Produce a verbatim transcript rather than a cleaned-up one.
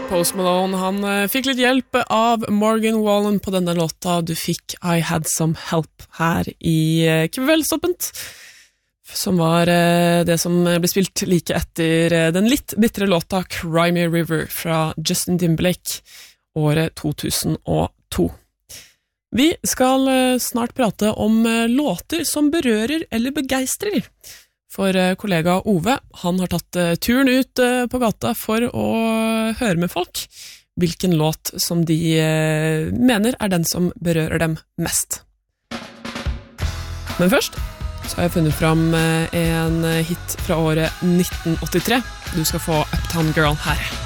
Post Malone, han eh, fikk litt hjelp av Morgan Wallen på denne låta. Du fikk I Had Some Help her i eh, Kveldstoppent, som var eh, det som ble spilt like etter eh, den litt bittre låta Cry Me a River fra Justin Timberlake, året to tusen og to. Vi skal eh, snart prate om eh, låter som berører eller begeistrer. For kollega Ove, han har tatt turen ut på gata for å høre med folk hvilken låt som de mener er den som berører dem mest. Men først så har jeg funnet fram en hit fra året nitten åttitre. Du skal få Uptown Girl her.